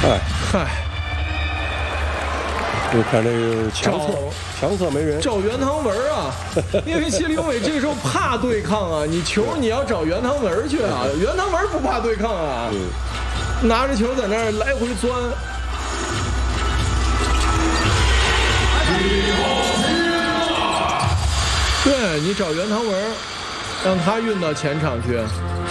哎， 嗨， 你看这个强侧没人， 找袁唐文啊，因为谢灵伟这个时候怕对抗啊，你球你要找袁唐文去啊，袁唐文不怕对抗啊，拿着球在那儿来回钻。对，你找袁唐文，让他运到前场去。